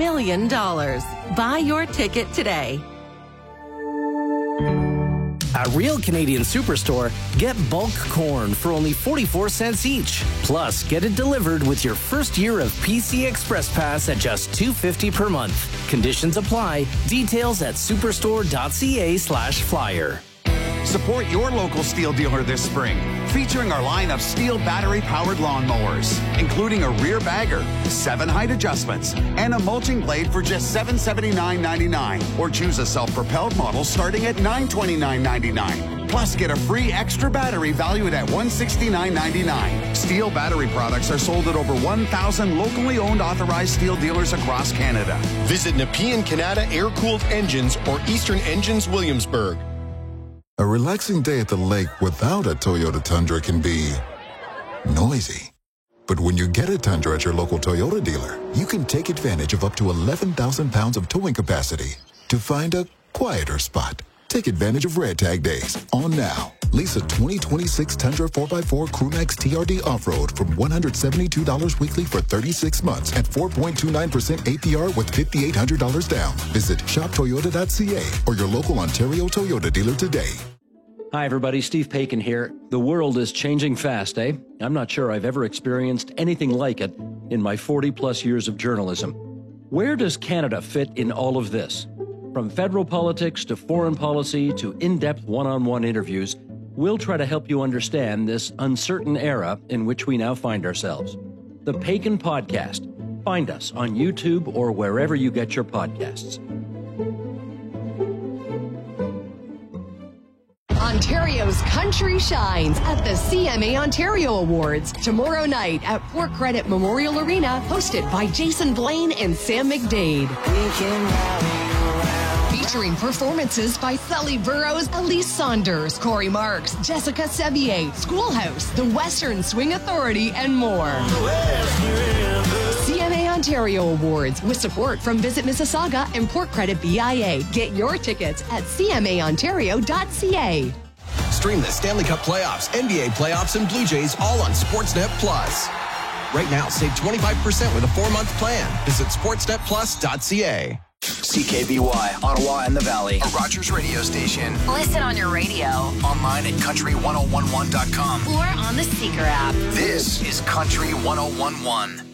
million. Buy your ticket today. At Real Canadian Superstore, get bulk corn for only 44 cents each. Plus, get it delivered with your first year of PC Express Pass at just $2.50 per month. Conditions apply. Details at superstore.ca/flyer. Support your local Steel dealer this spring, featuring our line of Steel battery-powered lawnmowers, including a rear bagger, 7 height adjustments, and a mulching blade for just $779.99. Or choose a self-propelled model starting at $929.99. Plus, get a free extra battery valued at $169.99. Steel battery products are sold at over 1,000 locally owned authorized Steel dealers across Canada. Visit Nepean Canada Air-Cooled Engines or Eastern Engines Williamsburg. A relaxing day at the lake without a Toyota Tundra can be noisy. But when you get a Tundra at your local Toyota dealer, you can take advantage of up to 11,000 pounds of towing capacity to find a quieter spot. Take advantage of Red Tag Days on now. Lease a 2026 Tundra 4x4 Crewmax TRD Off-Road from $172 weekly for 36 months at 4.29% APR with $5,800 down. Visit shoptoyota.ca or your local Ontario Toyota dealer today. Hi, everybody. Steve Paikin here. The world is changing fast, eh? I'm not sure I've ever experienced anything like it in my 40-plus years of journalism. Where does Canada fit in all of this? From federal politics to foreign policy to in-depth one-on-one interviews, we'll try to help you understand this uncertain era in which we now find ourselves. The Paikin Podcast. Find us on YouTube or wherever you get your podcasts. Ontario's country shines at the CMA Ontario Awards tomorrow night at Port Credit Memorial Arena, hosted by Jason Blaine and Sam McDade. Featuring performances by Sully Burrows, Elise Saunders, Corey Marks, Jessica Sevier, Schoolhouse, the Western Swing Authority, and more. CMA Ontario Awards with support from Visit Mississauga and Port Credit BIA. Get your tickets at cmaontario.ca. Stream the Stanley Cup playoffs, NBA playoffs, and Blue Jays all on Sportsnet Plus. Right now, save 25% with a 4-month plan. Visit sportsnetplus.ca. CKBY, Ottawa and the Valley, a Rogers radio station. Listen on your radio. Online at country1011.com. Or on the Seeker app. This is Country 1011.